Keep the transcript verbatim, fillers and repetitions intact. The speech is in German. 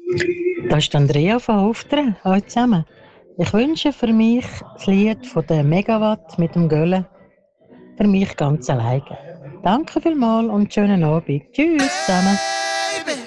Das ist Andrea von Hofteren. Hallo zusammen. Ich wünsche für mich das Lied von der Megawatt mit dem Göllen. Für mich ganz alleine. Danke vielmals und schönen Abend. Tschüss zusammen.